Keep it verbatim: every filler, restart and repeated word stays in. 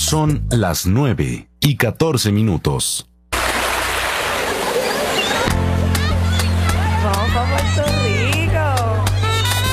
Son las nueve y catorce minutos. No, como el zorrito.